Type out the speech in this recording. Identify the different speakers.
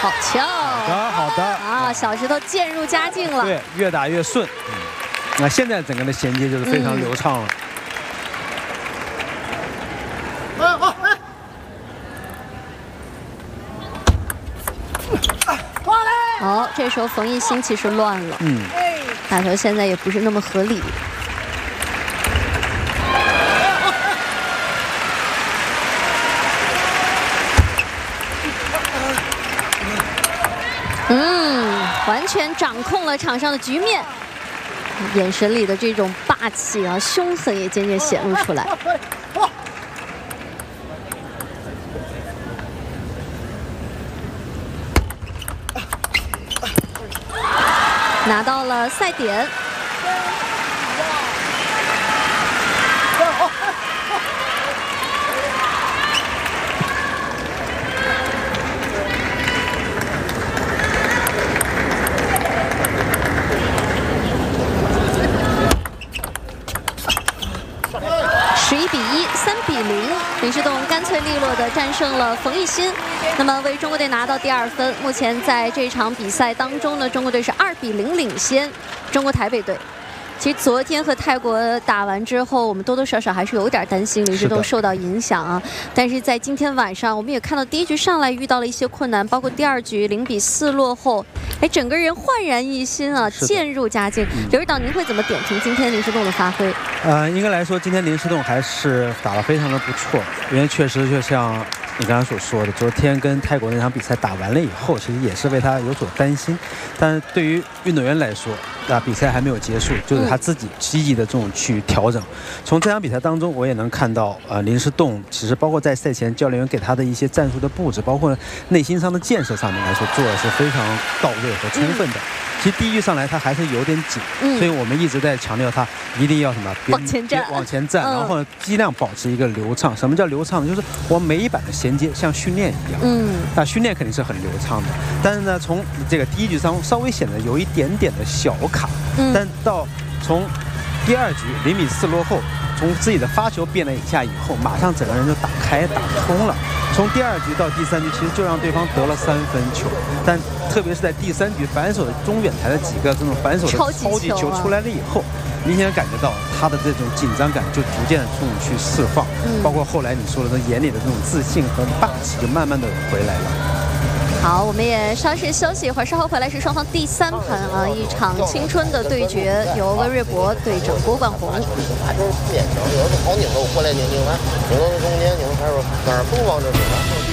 Speaker 1: 好敲。
Speaker 2: 好的。
Speaker 1: 啊，小石头渐入佳境了。
Speaker 2: 对，越打越顺。那现在整个的衔接就是非常流畅了。
Speaker 1: 好，这时候冯艺昕其实乱了。打球现在也不是那么合理。完全掌控了场上的局面，眼神里的这种霸气啊、凶狠也渐渐显露出来。拿到了赛点。11比1，3比0，林诗栋干脆利落地战胜了冯艺昕，那么为中国队拿到第2分。目前在这场比赛当中呢，中国队是2比0领先中国台北队。其实昨天和泰国打完之后，我们多多少少还是有点担心林诗栋受到影响啊。但是在今天晚上，我们也看到第一局上来遇到了一些困难，包括第2局0比4落后，整个人焕然一新啊，渐入佳境。刘指导，您会怎么点评今天林诗栋的发挥？
Speaker 2: 应该来说，今天林诗栋还是打得非常的不错，因为确实就像你刚刚所说的，昨天跟泰国那场比赛打完了以后，其实也是为他有所担心。但是对于运动员来说，比赛还没有结束，就是他自己积极的这种去调整。从这场比赛当中，我也能看到，林诗栋其实包括在赛前教练员给他的一些战术的布置，包括内心上的建设上面来说，做的是非常到位和充分的。其实第一局上来他还是有点紧，所以我们一直在强调他一定要什么往前站，然后尽量保持一个流畅。什么叫流畅？就是我每一板的衔接像训练一样，那训练肯定是很流畅的。但是呢，从这个第一局上稍微显得有一点点的小卡，但到从第2局0比4落后，从自己的发球变了一下以后，马上整个人就打通了。从第2局到第3局，其实就让对方得了3分球，但特别是在第3局反手的中远台的几个这种反手的超级球出来了以后，明显感觉到他的这种紧张感就逐渐的这种去释放，包括后来你说的眼里的这种自信和霸气就慢慢的回来了。
Speaker 1: 好，我们也稍事休息一会儿，稍后回来是双方第3盘啊，一场青春的对决，由温瑞博对阵郭冠宏。
Speaker 3: 面条有的好拧的，我过来拧完，拧到中间，拧开始哪儿风往这拧。